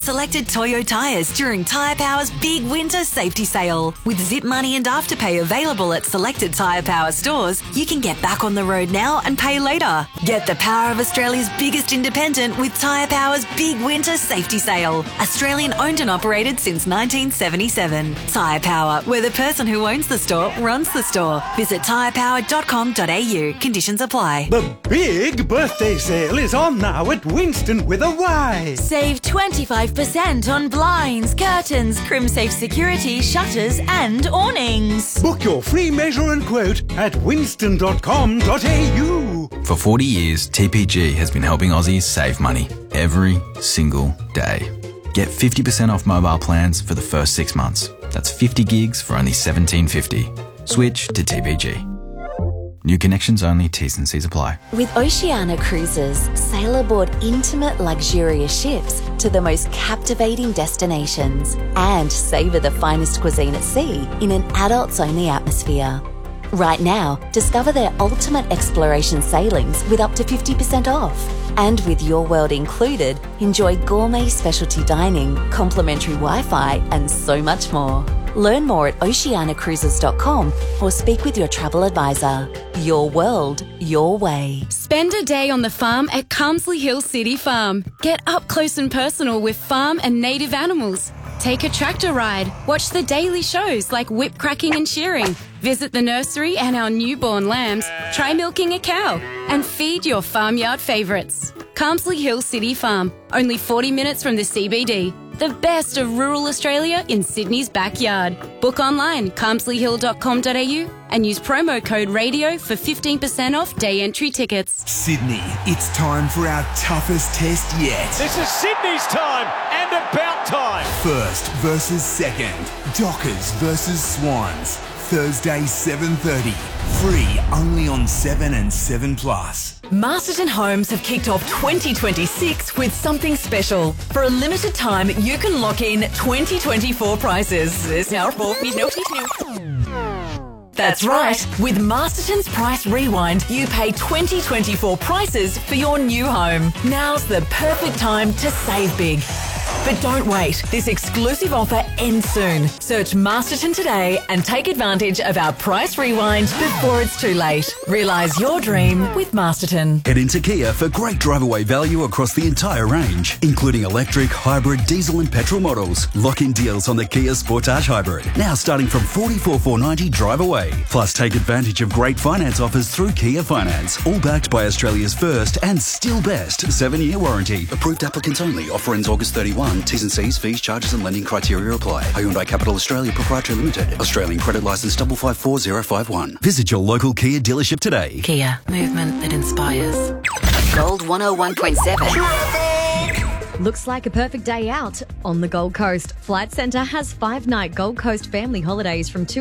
selected Toyo tyres during Tyre Power's big winter safety sale. With Zip Money and Afterpay available at selected Tyre Power stores, you can get back on the road now and pay later. Get the power of Australia's biggest independent with Tyre Power's big winter safety sale. Australian owned and operated since 1977. Tyre Power, where the person who owns the store runs the store. Visit tyrepower.com.au. Conditions apply. The big birthday sale is on now at Winston with a Y. Save 25% on blinds, curtains, CrimSafe security, shutters and awnings. Book your free measure and quote at winston.com.au. For 40 years, TPG has been helping Aussies save money every single day. Get 50% off mobile plans for the first 6 months. That's 50 gigs for only $17.50. Switch to TPG. New connections only, T's and C's apply. With Oceania Cruises, sail aboard intimate, luxurious ships to the most captivating destinations and savour the finest cuisine at sea in an adults-only atmosphere. Right now, discover their ultimate exploration sailings with up to 50% off. And with Your World included, enjoy gourmet specialty dining, complimentary Wi-Fi and so much more. Learn more at oceanacruises.com or speak with your travel advisor. Your world, your way. Spend a day on the farm at Carmsley Hill City Farm. Get up close and personal with farm and native animals. Take a tractor ride. Watch the daily shows like whip cracking and shearing. Visit the nursery and our newborn lambs. Try milking a cow and feed your farmyard favourites. Carmsley Hill City Farm, only 40 minutes from the CBD. The best of rural Australia in Sydney's backyard. Book online, carmsleyhill.com.au and use promo code RADIO for 15% off day entry tickets. Sydney, it's time for our toughest test yet. This is Sydney's time and about time. First versus second. Dockers versus Swans. Thursday 7:30. Free only on 7 and 7 Plus. Masterton Homes have kicked off 2026 with something special. For a limited time, you can lock in 2024 prices. That's right. With Masterton's Price Rewind, you pay 2024 prices for your new home. Now's the perfect time to save big. But don't wait. This exclusive offer ends soon. Search Masterton today and take advantage of our price rewind before it's too late. Realise your dream with Masterton. Head into Kia for great drive-away value across the entire range, including electric, hybrid, diesel and petrol models. Lock-in deals on the Kia Sportage Hybrid, now starting from $44,490 drive away. Plus, take advantage of great finance offers through Kia Finance, all backed by Australia's first and still best 7-year warranty. Approved applicants only. Offer ends August 31. T's and C's, fees, charges and lending criteria apply. Hyundai Capital Australia Proprietary Limited. Australian credit licence 554051. Visit your local Kia dealership today. Kia, movement that inspires. Gold 101.7. Looks like a perfect day out on the Gold Coast. Flight Centre has 5-night Gold Coast family holidays from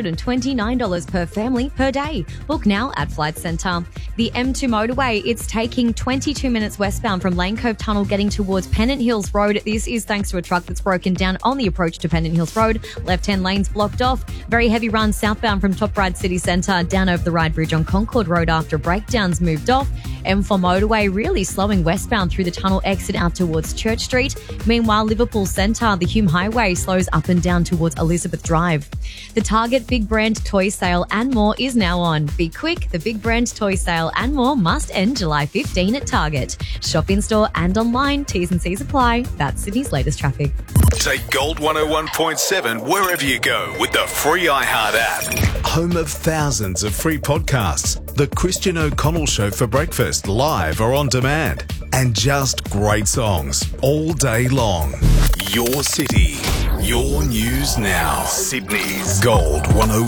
$229 per family per day. Book now at Flight Centre. The M2 motorway, it's taking 22 minutes westbound from Lane Cove Tunnel getting towards Pennant Hills Road. This is thanks to a truck that's broken down on the approach to Pennant Hills Road. Left-hand lanes blocked off. Very heavy run southbound from Top Ryde City Centre down over the Ryde Bridge on Concord Road after breakdowns moved off. M4 motorway really slowing westbound through the tunnel exit out towards Church Street. Meanwhile, Liverpool Centre, the Hume Highway slows up and down towards Elizabeth Drive. The Target Big Brand Toy Sale and more is now on. Be quick, the Big Brand Toy Sale and more must end July 15 at Target. Shop in store and online. T's and C's apply. That's Sydney's latest traffic. Take Gold 101.7 wherever you go with the free iHeart app. Home of thousands of free podcasts. The Christian O'Connell Show for breakfast, live or on demand. And just great songs all day long. Your city, your news now. Sydney's Gold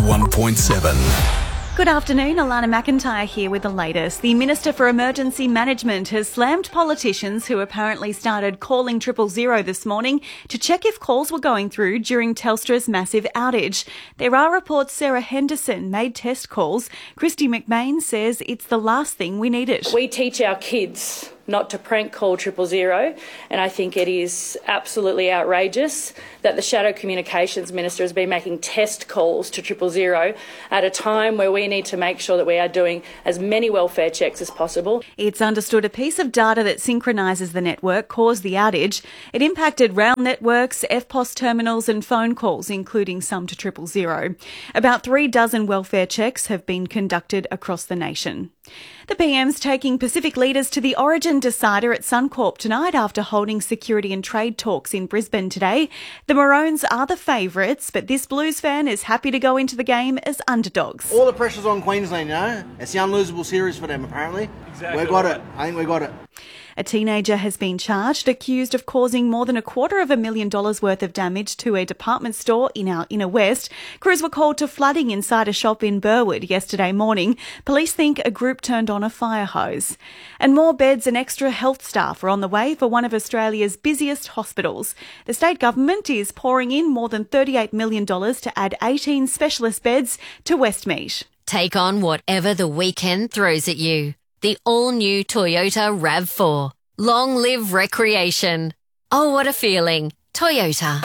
101.7. Good afternoon, Alana McIntyre here with the latest. The Minister for Emergency Management has slammed politicians who apparently started calling 000 this morning to check if calls were going through during Telstra's massive outage. There are reports Sarah Henderson made test calls. Christy McBain says it's the last thing we needed. We teach our kids not to prank call 000, and I think it is absolutely outrageous that the Shadow Communications Minister has been making test calls to 000 at a time where we need to make sure that we are doing as many welfare checks as possible. It's understood a piece of data that synchronises the network caused the outage. It impacted rail networks, EFTPOS terminals and phone calls, including some to 000. About 36 welfare checks have been conducted across the nation. The PM's taking Pacific leaders to the Origin decider at Suncorp tonight after holding security and trade talks in Brisbane today. The Maroons are the favourites, but this Blues fan is happy to go into the game as underdogs. All the pressure's on Queensland, you know. It's the unlosable series for them, apparently. Exactly. We've got it. I think we got it. A teenager has been charged, accused of causing more than $250,000 worth of damage to a department store in our inner west. Crews were called to flooding inside a shop in Burwood yesterday morning. Police think a group turned on a fire hose. And more beds and extra health staff are on the way for one of Australia's busiest hospitals. The state government is pouring in more than $38 million to add 18 specialist beds to Westmead. Take on whatever the weekend throws at you. The all-new Toyota RAV4. Long live recreation. Oh, what a feeling. Toyota.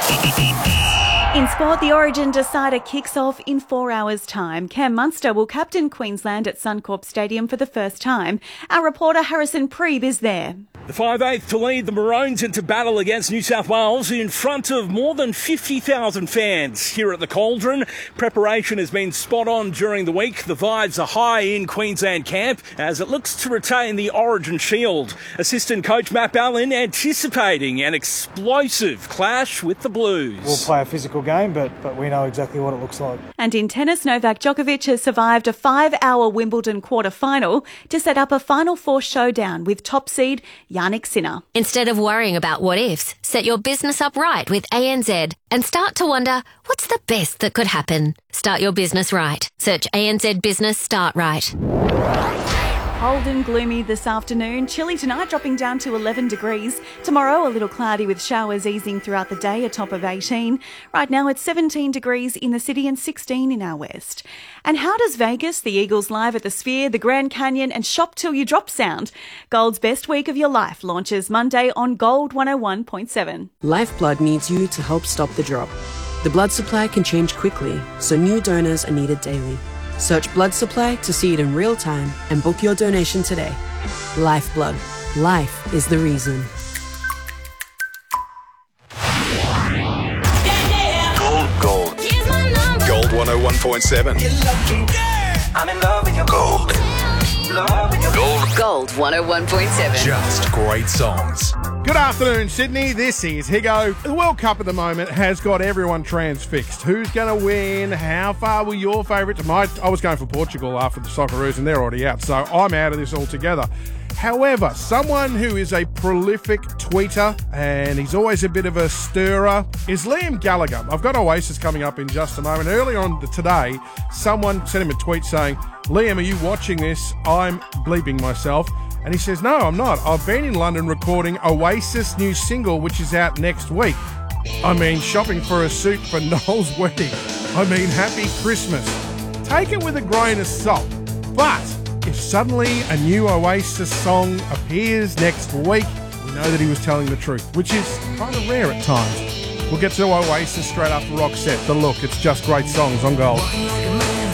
In sport, the Origin decider kicks off in 4 hours' time. Cam Munster will captain Queensland at Suncorp Stadium for the first time. Our reporter Harrison Preeb is there. The 5/8 to lead the Maroons into battle against New South Wales in front of more than 50,000 fans here at the Cauldron. Preparation has been spot on during the week. The vibes are high in Queensland camp as it looks to retain the Origin shield. Assistant coach Matt Allen anticipating an explosive clash with the Blues. We'll play a physical game, but we know exactly what it looks like. And in tennis, Novak Djokovic has survived a 5-hour Wimbledon quarter-final to set up a Final Four showdown with top seed Jannik Sinner. Instead of worrying about what ifs, set your business up right with ANZ and start to wonder, what's the best that could happen? Start your business right. Search ANZ Business Start Right. Cold and gloomy this afternoon. Chilly tonight, dropping down to 11 degrees. Tomorrow, a little cloudy with showers easing throughout the day, a top of 18. Right now, it's 17 degrees in the city and 16 in our west. And how does Vegas, the Eagles Live at the Sphere, the Grand Canyon and Shop Till You Drop sound? Gold's Best Week of Your Life launches Monday on Gold 101.7. Lifeblood needs you to help stop the drop. The blood supply can change quickly, so new donors are needed daily. Search blood supply to see it in real time and book your donation today. Lifeblood. Life is the reason. Gold. Gold 101.7. I'm in love with your gold. Gold 101.7. Just great songs. Good afternoon, Sydney. This is Higo. The World Cup at the moment has got everyone transfixed. Who's going to win? How far were your favourites? I was going for Portugal after the Socceroos, and they're already out, so I'm out of this altogether. However, someone who is a prolific tweeter, and he's always a bit of a stirrer, is Liam Gallagher. I've got Oasis coming up in just a moment. Earlier on today, someone sent him a tweet saying, Liam, are you watching this? I'm bleeping myself. And he says, no, I'm not. I've been in London recording Oasis' new single, which is out next week. I mean, shopping for a suit for Noel's wedding. I mean, happy Christmas. Take it with a grain of salt. But if suddenly a new Oasis song appears next week, we know that he was telling the truth, which is kind of rare at times. We'll get to Oasis straight after Roxette. The Look, it's just great songs on Gold.